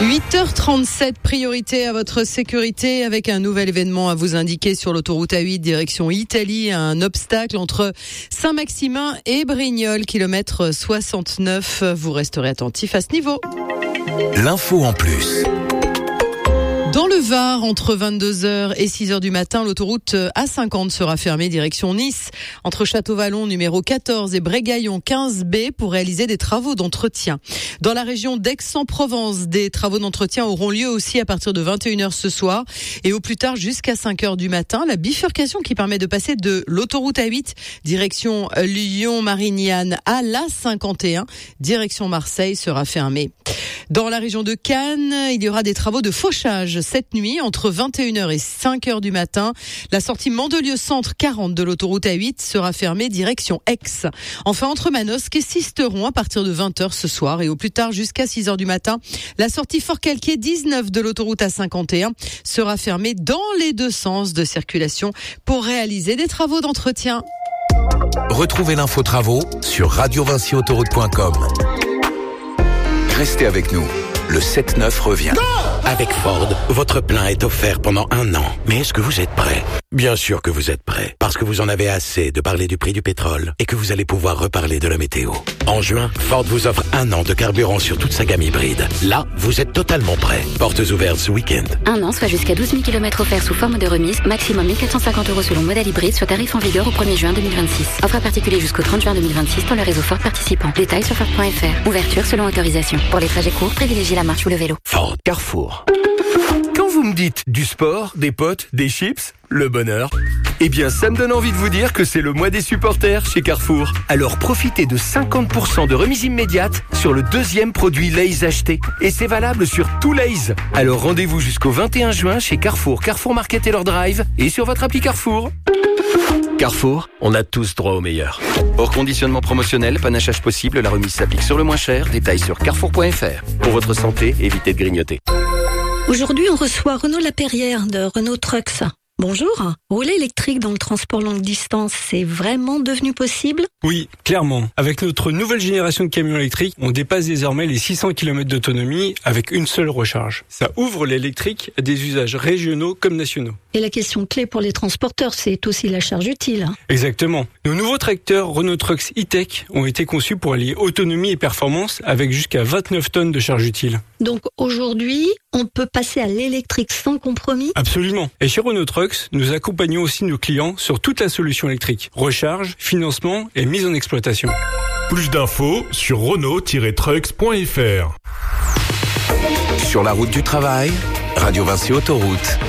8h37, priorité à votre sécurité avec un nouvel événement à vous indiquer sur l'autoroute A8 direction Italie. Un obstacle entre Saint-Maximin et Brignoles, kilomètre 69. Vous resterez attentif à ce niveau. L'info en plus. Dans le Var, entre 22h et 6h du matin, l'autoroute A50 sera fermée direction Nice, entre Château-Vallon numéro 14 et Brégaillon 15B pour réaliser des travaux d'entretien. Dans la région d'Aix-en-Provence, des travaux d'entretien auront lieu aussi à partir de 21h ce soir et au plus tard jusqu'à 5h du matin. La bifurcation qui permet de passer de l'autoroute A8 direction Lyon-Marignane à l'A51 direction Marseille sera fermée. Dans la région de Cannes, il y aura des travaux de fauchage cette nuit entre 21h et 5h du matin. La sortie Mandelieu Centre 40 de l'autoroute A8 sera fermée direction Aix. Enfin, entre Manosque et Sisteron à partir de 20h ce soir et au plus tard jusqu'à 6h du matin, la sortie Fort-Calquier 19 de l'autoroute A51 sera fermée dans les deux sens de circulation pour réaliser des travaux d'entretien. Retrouvez l'info travaux sur radiovinciautoroute.com. Restez avec nous. Le 7-9 revient. Avec Ford, votre plein est offert pendant 1 an. Mais est-ce que vous êtes prêt ? Bien sûr que vous êtes prêt. Parce que vous en avez assez de parler du prix du pétrole et que vous allez pouvoir reparler de la météo. En juin, Ford vous offre 1 an de carburant sur toute sa gamme hybride. Là, vous êtes totalement prêt. Portes ouvertes ce week-end. 1 an, soit jusqu'à 12 000 km offerts sous forme de remise. Maximum 1 450 € selon modèle hybride sur tarif en vigueur au 1er juin 2026. Offre à particulier jusqu'au 30 juin 2026 pour le réseau Ford participant. Détails sur Ford.fr. Ouverture selon autorisation. Pour les trajets courts, privilégiez la marche ou le vélo. Ford. Carrefour. Quand vous me dites du sport, des potes, des chips, le bonheur, eh bien ça me donne envie de vous dire que c'est le mois des supporters chez Carrefour. Alors profitez de 50% de remise immédiate sur le 2e produit Lay's acheté. Et c'est valable sur tout Lay's. Alors rendez-vous jusqu'au 21 juin chez Carrefour, Carrefour Market et leur drive et sur votre appli Carrefour. Carrefour, on a tous droit au meilleur. Hors conditionnement promotionnel, panachage possible, la remise s'applique sur le moins cher. Détails sur carrefour.fr. Pour votre santé, évitez de grignoter. Aujourd'hui, on reçoit Renaud Lapeyrière de Renault Trucks. Bonjour. Rouler électrique dans le transport longue distance, c'est vraiment devenu possible ? Oui, clairement. Avec notre nouvelle génération de camions électriques, on dépasse désormais les 600 km d'autonomie avec une seule recharge. Ça ouvre l'électrique à des usages régionaux comme nationaux. Et la question clé pour les transporteurs, c'est aussi la charge utile. Exactement. Nos nouveaux tracteurs Renault Trucks E-Tech ont été conçus pour allier autonomie et performance avec jusqu'à 29 tonnes de charge utile. Donc aujourd'hui, on peut passer à l'électrique sans compromis ? Absolument. Et chez Renault Trucks, nous accompagnons aussi nos clients sur toute la solution électrique. Recharge, financement et mise en exploitation. Plus d'infos sur Renault-Trucks.fr. Sur la route du travail, Radio Vinci Autoroute.